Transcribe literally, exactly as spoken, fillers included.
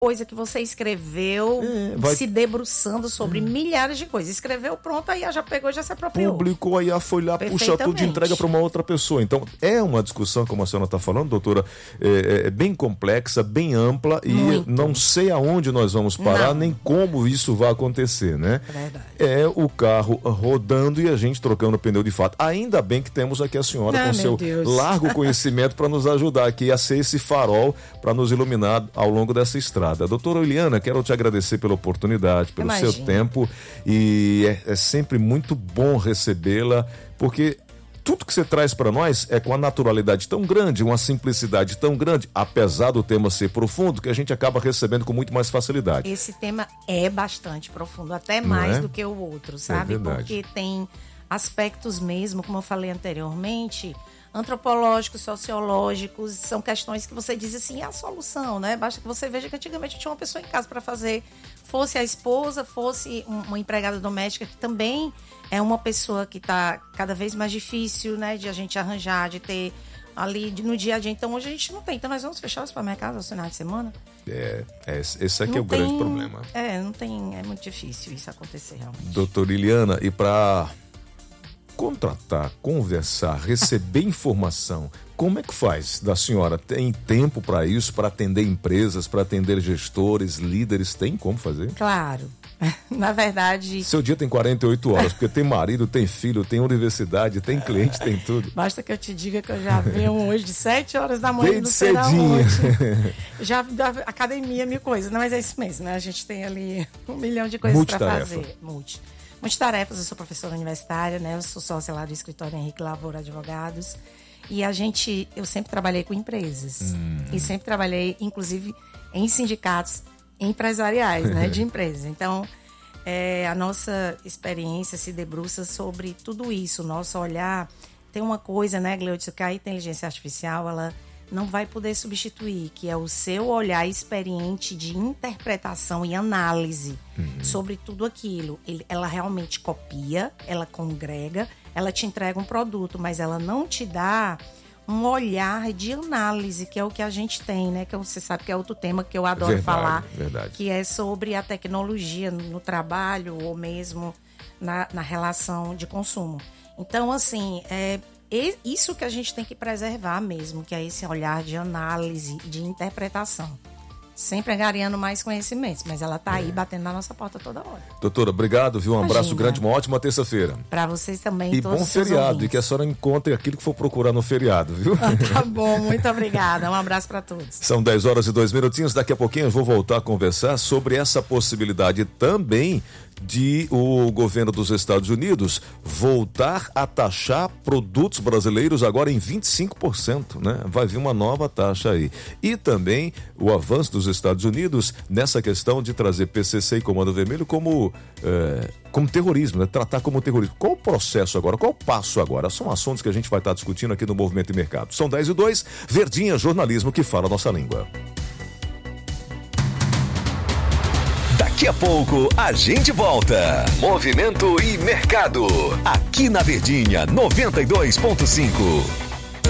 coisa que você escreveu, é, vai... se debruçando sobre é. milhares de coisas. Escreveu, pronto, aí já pegou, já se apropriou. Publicou, aí foi lá, puxa tudo e entrega para uma outra pessoa. Então, é uma discussão, como a senhora está falando, doutora, é, é bem complexa, bem ampla, e Muito. não sei aonde nós vamos parar, não. nem como isso vai acontecer, né? É verdade. É o carro rodando e a gente trocando pneu de fato. Ainda bem que temos aqui a senhora ah, com seu Deus. largo conhecimento para nos ajudar aqui a ser esse farol para nos iluminar ao longo dessa estrada. Doutora Eliana, quero te agradecer pela oportunidade, pelo Imagina. seu tempo, e é, é sempre muito bom recebê-la, porque tudo que você traz para nós é com uma naturalidade tão grande, uma simplicidade tão grande, apesar do tema ser profundo, que a gente acaba recebendo com muito mais facilidade. Esse tema é bastante profundo, até mais é? do que o outro, sabe? É verdade. Porque tem aspectos mesmo, como eu falei anteriormente, antropológicos, sociológicos, são questões que você diz assim, é a solução, né? Basta que você veja que antigamente tinha uma pessoa em casa para fazer, fosse a esposa, fosse uma empregada doméstica, que também é uma pessoa que está cada vez mais difícil, né, de a gente arranjar, de ter ali de, no dia a dia. Então hoje a gente não tem, então nós vamos fechar o supermercado aos finais de semana? É, é esse aqui não é o tem, grande problema. É, não tem, é muito difícil isso acontecer realmente. Doutora Eliana, e para contratar, conversar, receber informação, como é que faz da senhora? Tem tempo para isso, para atender empresas, para atender gestores, líderes? Tem como fazer? Claro. Na verdade... Seu dia tem quarenta e oito horas, porque tem marido, tem filho, tem universidade, tem cliente, tem tudo. Basta que eu te diga que eu já venho hoje de sete horas da manhã, Bem não sei cedinho. aonde. Já da academia, mil coisas. Não, mas é isso mesmo, né? A gente tem ali um milhão de coisas para fazer. Multi. Multitarefas, eu sou professora universitária, né? Eu sou sócia lá do escritório Henrique Lavoura Advogados. E a gente, eu sempre trabalhei com empresas. Hum. E sempre trabalhei, inclusive, em sindicatos empresariais, né? De empresas. Então, é, a nossa experiência se debruça sobre tudo isso. O nosso olhar... Tem uma coisa, né, Gleudson, que a inteligência artificial, ela não vai poder substituir, que é o seu olhar experiente de interpretação e análise uhum. sobre tudo aquilo. Ele, ela realmente copia, ela congrega, ela te entrega um produto, mas ela não te dá um olhar de análise, que é o que a gente tem, né? Que você sabe que é outro tema que eu adoro verdade, falar, verdade. Que é sobre a tecnologia no trabalho ou mesmo na, na relação de consumo. Então, assim, é isso que a gente tem que preservar mesmo, que é esse olhar de análise e de interpretação. Sempre angariando mais conhecimentos, mas ela tá é. aí batendo na nossa porta toda hora. Doutora, obrigado, viu? Um Imagina. abraço grande, uma ótima terça-feira. Para vocês também, e todos bom os seus feriado, ouvintes. E que a senhora encontre aquilo que for procurar no feriado, viu? Tá bom, muito obrigada. Um abraço para todos. São dez horas e dois minutinhos, daqui a pouquinho eu vou voltar a conversar sobre essa possibilidade também de o governo dos Estados Unidos voltar a taxar produtos brasileiros agora em vinte e cinco por cento, né? Vai vir uma nova taxa aí. E também o avanço dos Estados Unidos nessa questão de trazer P C C e Comando Vermelho como, é, como terrorismo, né? Tratar como terrorismo. Qual o processo agora? Qual o passo agora? São assuntos que a gente vai estar discutindo aqui no Movimento e Mercado. São dez e dois, Verdinha, jornalismo que fala a nossa língua. Daqui a pouco a gente volta. Movimento e Mercado. Aqui na Verdinha noventa e dois ponto cinco.